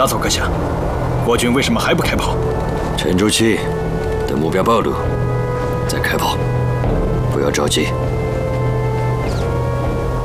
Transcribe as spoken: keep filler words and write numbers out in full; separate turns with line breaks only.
大佐阁下，国军为什么还不开炮？
沉住气，等目标暴露再开炮，不要着急。